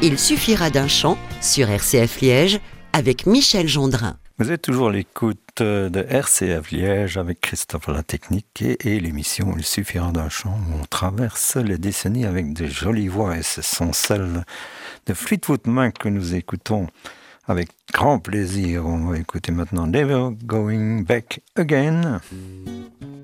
Il suffira d'un chant sur RCF Liège avec Michel Gendrin. Vous êtes toujours à l'écoute de RCF Liège avec Christophe à la technique et l'émission Il suffira d'un chant où on traverse les décennies avec de jolies voix et ce sont celles de Fleetwood Mac que nous écoutons avec grand plaisir. On va écouter maintenant Never Going Back Again.